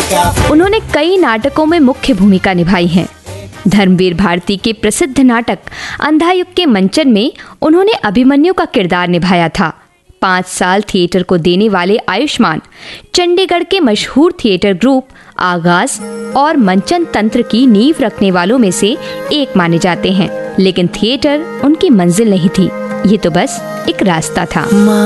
उन्होंने कई नाटकों में मुख्य भूमिका निभाई है। धर्मवीर भारती के प्रसिद्ध नाटक अंधायुग के मंचन में उन्होंने अभिमन्यु का किरदार निभाया था। 5 साल थिएटर को देने वाले आयुष्मान चंडीगढ़ के मशहूर थिएटर ग्रुप आगाज और मंचन तंत्र की नींव रखने वालों में से एक माने जाते हैं, लेकिन थिएटर उनकी मंजिल नहीं थी, ये तो बस एक रास्ता था।